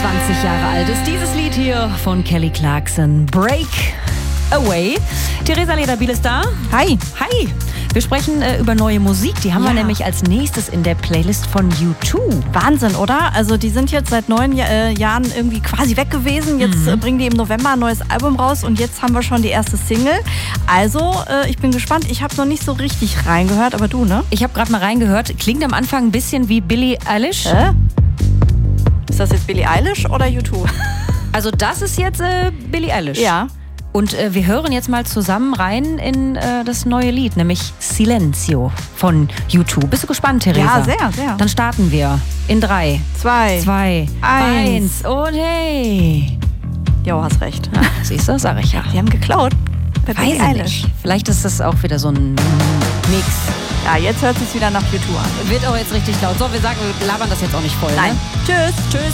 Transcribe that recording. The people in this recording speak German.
20 Jahre alt ist dieses Lied hier von Kelly Clarkson. Break Away. Theresa Lederbiel ist da. Hi. Hi. Wir sprechen über neue Musik. Die haben wir nämlich als nächstes in der Playlist von U2. Wahnsinn, oder? Also die sind jetzt seit 9 Jahren irgendwie quasi weg gewesen. Jetzt bringen die im November ein neues Album raus und jetzt haben wir schon die erste Single. Also ich bin gespannt. Ich habe noch nicht so richtig reingehört, aber du, ne? Ich habe gerade mal reingehört. Klingt am Anfang ein bisschen wie Billie Eilish. Ist das jetzt Billie Eilish oder U2? Also das ist jetzt Billie Eilish. Ja. Und wir hören jetzt mal zusammen rein in das neue Lied, nämlich Silenzio von U2. Bist du gespannt, Theresa? Ja, sehr, sehr. Dann starten wir in 3, 2, 1 und hey. Jo, hast recht. Siehst du, sag ich ja. Die haben geklaut. Bei Billie Eilish. Vielleicht ist das auch wieder so ein Mix. Ja, jetzt hört es sich wieder nach U2 an. Wird auch jetzt richtig laut. So, wir sagen, wir labern das jetzt auch nicht voll. Nein. Ne? Tschüss. Tschüss.